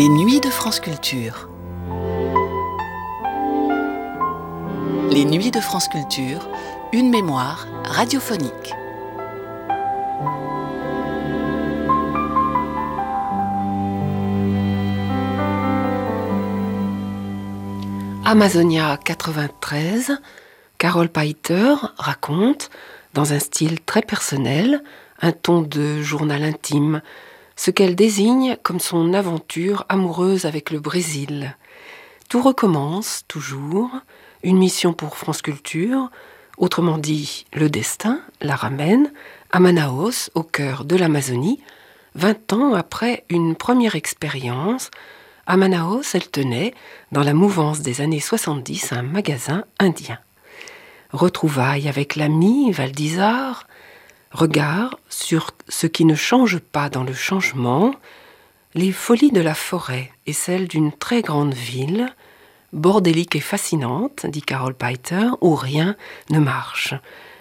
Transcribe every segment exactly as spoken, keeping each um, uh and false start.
Les nuits de France Culture. Les nuits de France Culture, une mémoire radiophonique. Amazonia quatre-vingt-treize, Carole Paiter raconte, dans un style très personnel, un ton de journal intime, ce qu'elle désigne comme son aventure amoureuse avec le Brésil. Tout recommence, toujours, une mission pour France Culture, autrement dit, le destin la ramène à Manaus, au cœur de l'Amazonie, vingt ans après une première expérience. À Manaus, elle tenait, dans la mouvance des années soixante-dix, un magasin indien. Retrouvailles avec l'ami Valdizar, regard sur ce qui ne change pas dans le changement, les folies de la forêt et celles d'une très grande ville, bordélique et fascinante, dit Carole Paiter, où rien ne marche.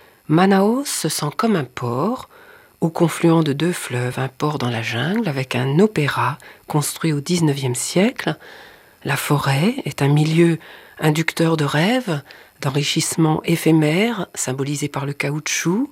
Manaus se sent comme un port, au confluent de deux fleuves, un port dans la jungle avec un opéra construit au dix-neuvième siècle. La forêt est un milieu inducteur de rêves, d'enrichissement éphémère, symbolisé par le caoutchouc.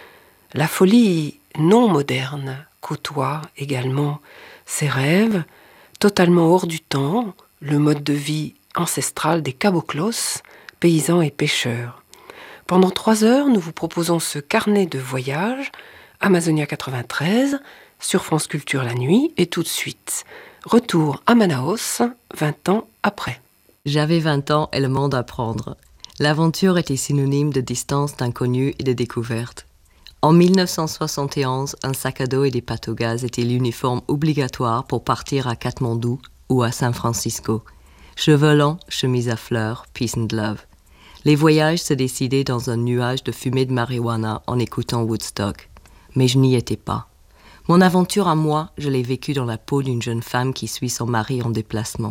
La folie non moderne côtoie également ces rêves, totalement hors du temps, le mode de vie ancestral des caboclos, paysans et pêcheurs. Pendant trois heures, nous vous proposons ce carnet de voyage, Amazonia quatre-vingt-treize, sur France Culture la nuit, et tout de suite, retour à Manaus, vingt ans après. J'avais vingt ans et le monde à prendre. L'aventure était synonyme de distance, d'inconnu et de découverte. En mille neuf cent soixante et onze, un sac à dos et des pâtes au gaz étaient l'uniforme obligatoire pour partir à Katmandou ou à San Francisco. Cheveux longs, chemise à fleurs, peace and love. Les voyages se décidaient dans un nuage de fumée de marijuana en écoutant Woodstock. Mais je n'y étais pas. Mon aventure à moi, je l'ai vécue dans la peau d'une jeune femme qui suit son mari en déplacement.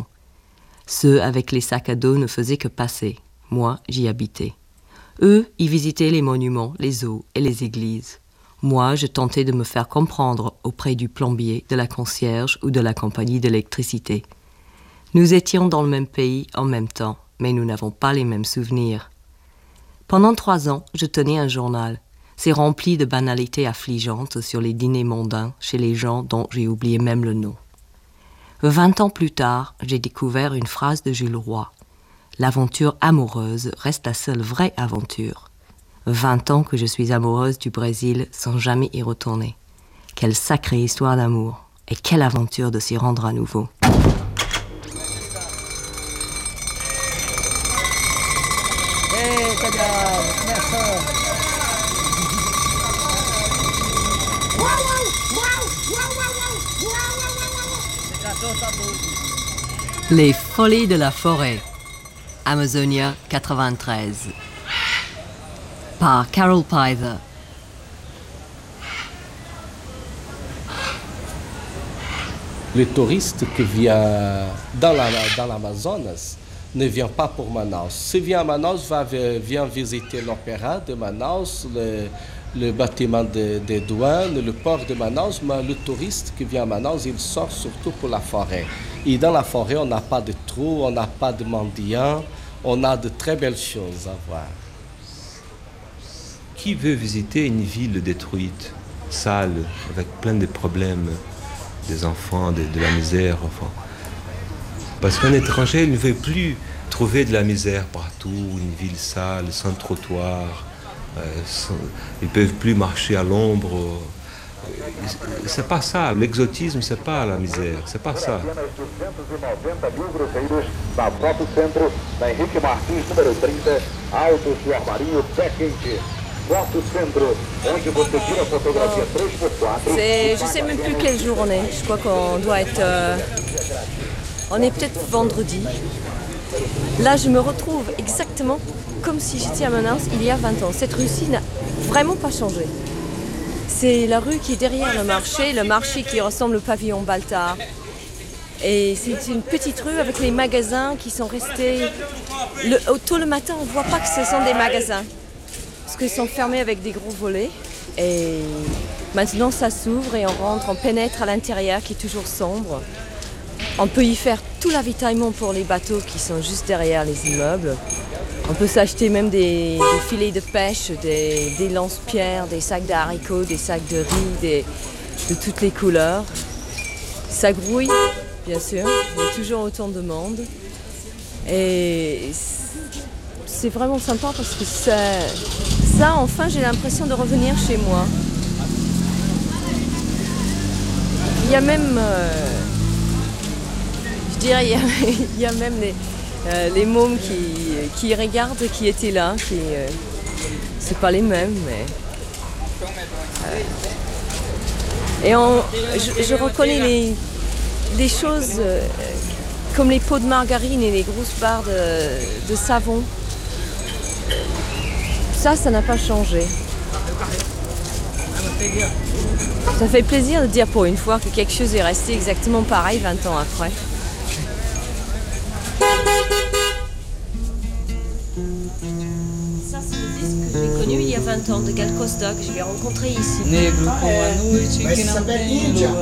Ceux avec les sacs à dos ne faisaient que passer. Moi, j'y habitais. Eux, y visitaient les monuments, les eaux et les églises. Moi, je tentais de me faire comprendre auprès du plombier, de la concierge ou de la compagnie d'électricité. Nous étions dans le même pays en même temps, mais nous n'avons pas les mêmes souvenirs. Pendant trois ans, je tenais un journal. C'est rempli de banalités affligeantes sur les dîners mondains chez les gens dont j'ai oublié même le nom. Vingt ans plus tard, j'ai découvert une phrase de Jules Roy. L'aventure amoureuse reste la seule vraie aventure. Vingt ans que je suis amoureuse du Brésil sans jamais y retourner. Quelle sacrée histoire d'amour et quelle aventure de s'y rendre à nouveau. Les folies de la forêt. Amazonia quatre-vingt-treize. Par Carole Paiter. Le touriste qui vient dans, la, dans l'Amazonas ne vient pas pour Manaus. S'il vient à Manaus, va, vient visiter l'opéra de Manaus, le, le bâtiment des de douanes, le port de Manaus, mais le touriste qui vient à Manaus, il sort surtout pour la forêt. Et dans la forêt, on n'a pas de trous, on n'a pas de mendiants, on a de très belles choses à voir. Qui veut visiter une ville détruite, sale, avec plein de problèmes, des enfants, de, de la misère, enfin. Parce qu'un étranger ne veut plus trouver de la misère partout, une ville sale, sans trottoir, euh, sans, ils ne peuvent plus marcher à l'ombre. C'est pas ça, l'exotisme, c'est pas la misère, c'est pas ça. C'est, je sais même plus quelle jour on est. Je crois qu'on doit être... Euh, on est peut-être vendredi. Là, je me retrouve exactement comme si j'étais à Manaus il y a vingt ans. Cette rue-ci n'a vraiment pas changé. C'est la rue qui est derrière le marché, le marché qui ressemble au pavillon Baltard. Et c'est une petite rue avec les magasins qui sont restés... Le, tôt le matin, on ne voit pas que ce sont des magasins. Parce qu'ils sont fermés avec des gros volets. Et maintenant, ça s'ouvre et on rentre, on pénètre à l'intérieur qui est toujours sombre. On peut y faire tout l'avitaillement pour les bateaux qui sont juste derrière les immeubles. On peut s'acheter même des, des filets de pêche, des, des lance-pierres, des sacs de haricots, des sacs de riz, des, de toutes les couleurs. Ça grouille, bien sûr, il y a toujours autant de monde. Et c'est vraiment sympa parce que ça, ça enfin, j'ai l'impression de revenir chez moi. Il y a même, euh, je dirais, il y a, il y a même les, euh, les mômes qui, qui regardent, qui étaient là, qui, euh, c'est pas les mêmes, mais... Euh, et on, je, je reconnais les, des choses euh, comme les pots de margarine et les grosses barres de, de savon. Ça, ça n'a pas changé. Ça fait plaisir de dire pour une fois que quelque chose est resté exactement pareil vingt ans après. Ça, c'est le disque que j'ai connu il y a vingt ans de Gal Costa, que je l'ai rencontré ici. Negro com a noite que não tem lua.